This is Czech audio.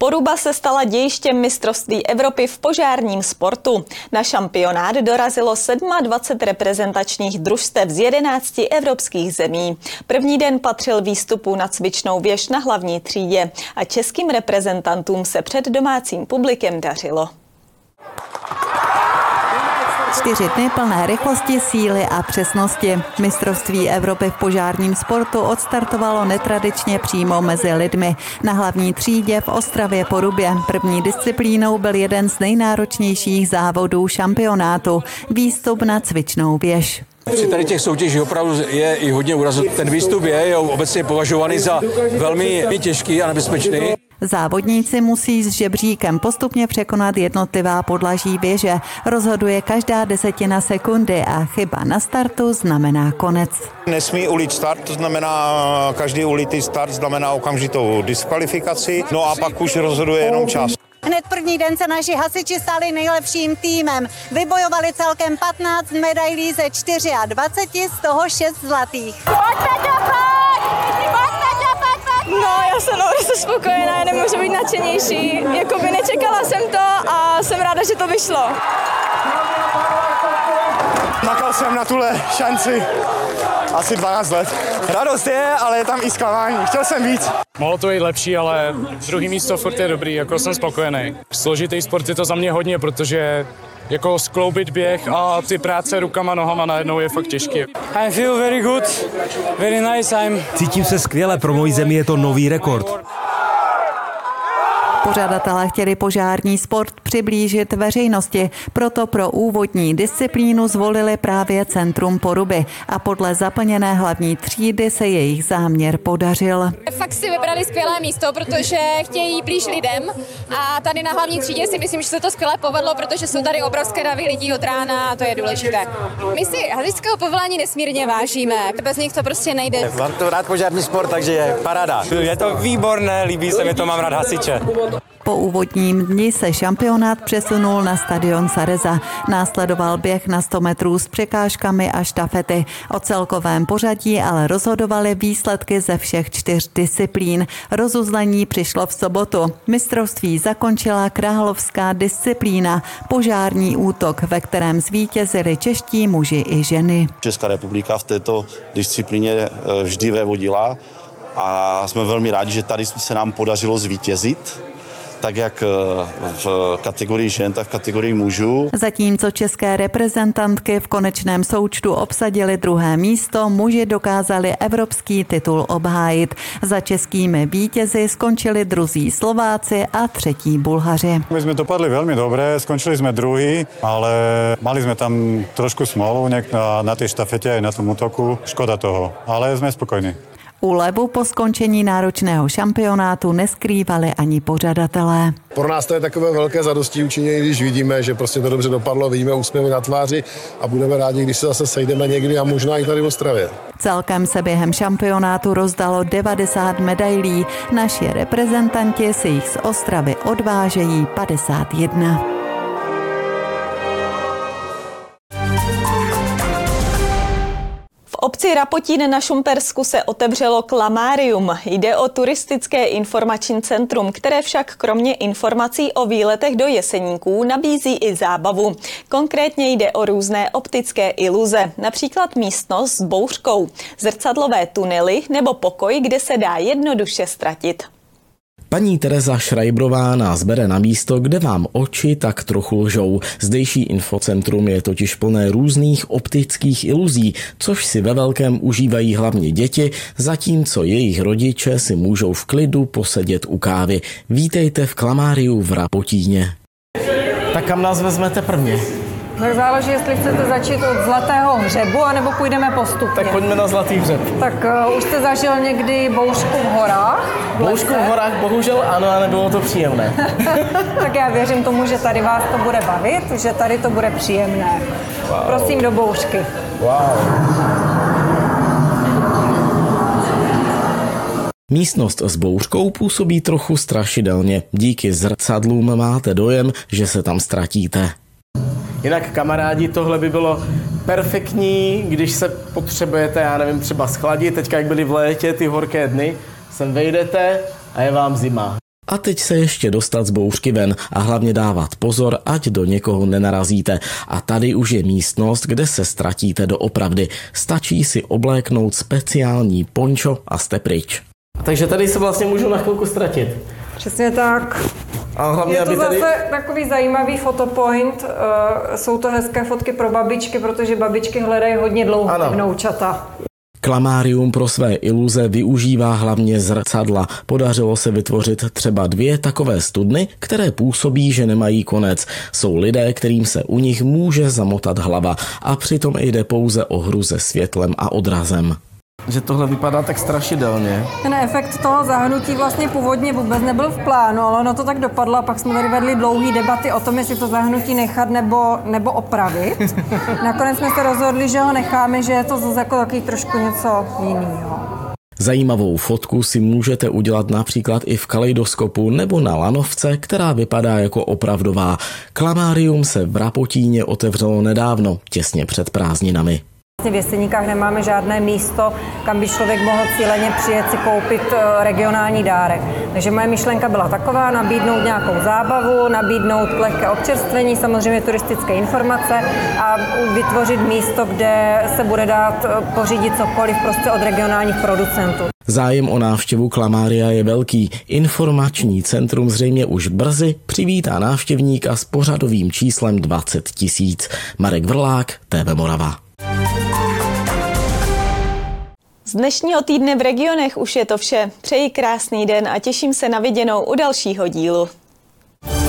Poruba se stala dějištěm mistrovství Evropy v požárním sportu. Na šampionát dorazilo 27 reprezentačních družstev z 11 evropských zemí. První den patřil výstupu na cvičnou věž na hlavní třídě a českým reprezentantům se před domácím publikem dařilo. 4 dny plné rychlosti, síly a přesnosti. Mistrovství Evropy v požárním sportu odstartovalo netradičně přímo mezi lidmi. Na hlavní třídě v Ostravě Porubě. První disciplínou byl jeden z nejnáročnějších závodů šampionátu – výstup na cvičnou věž. Při tady těch soutěžích opravdu je i hodně úrazů. Ten výstup je obecně považovaný za velmi těžký a nebezpečný. Závodníci musí s žebříkem postupně překonat jednotlivá podlaží věže. Rozhoduje každá desetina sekundy a chyba na startu znamená konec. Nesmí ulit start, to znamená každý ulitý start znamená okamžitou diskvalifikaci, no a pak už rozhoduje jenom čas. Hned první den se naši hasiči stali nejlepším týmem. Vybojovali celkem 15 medailí ze 24, z toho 6 zlatých. No, já jsem prostě spokojená, nemůžu být nadšenější. Jakoby nečekala jsem to a jsem ráda, že to vyšlo. Makal jsem na tuhle šanci asi 12 let. Radost je, ale je tam i zklamání. Chtěl jsem víc. Mohlo to být lepší, ale druhý místo furt je dobrý, jako jsem spokojený. Složitý sport je to za mě hodně, protože jako skloubit běh a ty práce rukama, nohama najednou je fakt těžký. I feel very good, very nice. Cítím se skvěle, pro moji zemi je to nový rekord. Pořadatelé chtěli požární sport přiblížit veřejnosti, proto pro úvodní disciplínu zvolili právě centrum Poruby a podle zaplněné hlavní třídy se jejich záměr podařil. Fakt si vybrali skvělé místo, protože chtějí blíž lidem a tady na hlavní třídě si myslím, že se to skvěle povedlo, protože jsou tady obrovské davy lidí od rána a to je důležité. My si hasičského povolání nesmírně vážíme, bez nich to prostě nejde. Mám to rád požární sport, takže je paráda. Je to výborné, líbí se mi to, mám rád hasiče. Po úvodním dni se šampionát přesunul na stadion Sareza. Následoval běh na 100 metrů s překážkami a štafety. O celkovém pořadí ale rozhodovaly výsledky ze všech 4 disciplín. Rozuzlení přišlo v sobotu. Mistrovství zakončila královská disciplína – požární útok, ve kterém zvítězili čeští muži i ženy. Česká republika v této disciplíně vždy vévodila a jsme velmi rádi, že tady se nám podařilo zvítězit. Tak jak v kategorii žen, tak v kategorii mužů. Zatímco české reprezentantky v konečném součtu obsadili 2. místo, muži dokázali evropský titul obhájit. Za českými vítězi skončili druzí Slováci a 3. Bulhaři. My jsme dopadli velmi dobré, skončili jsme druhý, ale mali jsme tam trošku smolu na té štafetě a na tom útoku. Škoda toho, ale jsme spokojní. Úlevu po skončení náročného šampionátu neskrývali ani pořadatelé. Pro nás to je takové velké zadostiučinění, když vidíme, že prostě to dobře dopadlo, vidíme úsměvy na tváři a budeme rádi, když se zase sejdeme někdy a možná i tady v Ostravě. Celkem se během šampionátu rozdalo 90 medailí. Naši reprezentanti si jich z Ostravy odvážejí 51. V obci Rapotín na Šumpersku se otevřelo Klamárium. Jde o turistické informační centrum, které však kromě informací o výletech do Jeseníků nabízí i zábavu. Konkrétně jde o různé optické iluze, například místnost s bouřkou, zrcadlové tunely nebo pokoj, kde se dá jednoduše ztratit. Paní Tereza Šrajbrová nás bere na místo, kde vám oči tak trochu lžou. Zdejší infocentrum je totiž plné různých optických iluzí, což si ve velkém užívají hlavně děti, zatímco jejich rodiče si můžou v klidu posedět u kávy. Vítejte v Klamáriu v Rapotíně. Tak kam nás vezmete prvně? Tak záleží, jestli chcete začít od Zlatého hřebu, anebo půjdeme postupně. Tak pojďme na Zlatý hřeb. Tak už jste zažil někdy bouřku v horách? Bouřku v horách bohužel ano, a nebylo to příjemné. Tak já věřím tomu, že tady vás to bude bavit, že tady to bude příjemné. Wow. Prosím do bouřky. Wow. Místnost s bouřkou působí trochu strašidelně. Díky zrcadlům máte dojem, že se tam ztratíte. Jinak kamarádi, tohle by bylo perfektní, když se potřebujete, já nevím, třeba schladit. Teďka, jak byly v létě ty horké dny, sem vejdete a je vám zima. A teď se ještě dostat z bouřky ven a hlavně dávat pozor, ať do někoho nenarazíte. A tady už je místnost, kde se ztratíte doopravdy. Stačí si obléknout speciální pončo a jste pryč. Takže tady se vlastně můžu na chvilku ztratit. Přesně tak. A hlavně, je to aby tady... zase takový zajímavý fotopoint. Jsou to hezké fotky pro babičky, protože babičky hledají hodně dlouho vnoučata. Klamárium pro své iluze využívá hlavně zrcadla. Podařilo se vytvořit třeba 2 takové studny, které působí, že nemají konec. Jsou lidé, kterým se u nich může zamotat hlava a přitom jde pouze o hru se světlem a odrazem. Že tohle vypadá tak strašidelně. Ten efekt toho zahnutí vlastně původně vůbec nebyl v plánu, ale ono to tak dopadlo a pak jsme tady vedli dlouhé debaty o tom, jestli to zahnutí nechat nebo opravit. Nakonec jsme se rozhodli, že ho necháme, že je to zase jako taky trošku něco jiného. Zajímavou fotku si můžete udělat například i v kaleidoskopu nebo na lanovce, která vypadá jako opravdová. Klamárium se v Rapotíně otevřelo nedávno, těsně před prázdninami. V Jeseníkách nemáme žádné místo, kam by člověk mohl cíleně přijet si koupit regionální dárek. Takže moje myšlenka byla taková, nabídnout nějakou zábavu, nabídnout lehké občerstvení, samozřejmě turistické informace a vytvořit místo, kde se bude dát pořídit cokoliv prostě od regionálních producentů. Zájem o návštěvu Klamária je velký. Informační centrum zřejmě už brzy přivítá návštěvníka s pořadovým číslem 20 000. Marek Vrlák, TV Morava. Z dnešního týdne v regionech už je to vše. Přeji krásný den a těším se na viděnou u dalšího dílu.